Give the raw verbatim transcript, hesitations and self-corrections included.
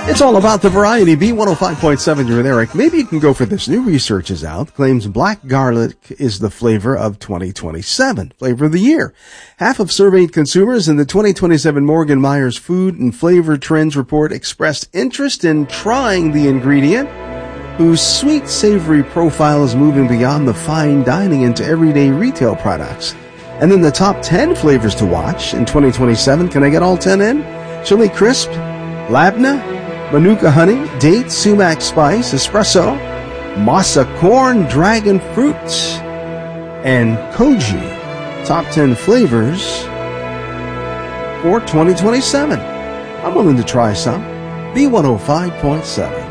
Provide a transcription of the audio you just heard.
It's all about the variety. B one oh five point seven, you're with Eric. Maybe you can go for this. New research is out. Claims black garlic is the flavor of twenty twenty-seven. Flavor of the year. Half of surveyed consumers in the twenty twenty-seven Morgan Myers Food and Flavor Trends Report expressed interest in trying the ingredient, whose sweet, savory profile is moving beyond the fine dining into everyday retail products. And then the top ten flavors to watch in twenty twenty-seven. Can I get all ten in? Chili Crisp, Labna, Manuka honey, date, sumac spice, espresso, masa corn, dragon fruit, and koji. Top ten flavors for twenty twenty-seven. I'm willing to try some. B one oh five point seven.